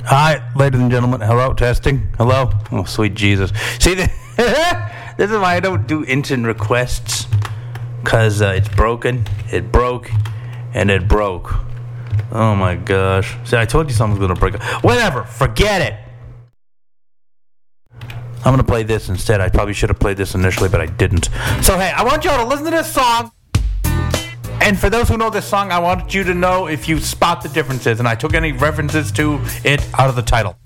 Hi, ladies and gentlemen. Hello, testing. Hello. Oh, sweet Jesus. See, this is why I don't do instant requests. Because it's broken, it broke, and it broke. Oh my gosh. See, I told you something's going to break. Whatever, forget it. I'm going to play this instead. I probably should have played this initially, but I didn't. So, hey, I want y'all to listen to this song. And for those who know this song, I want you to know if you spot the differences. And I took any references to it out of the title.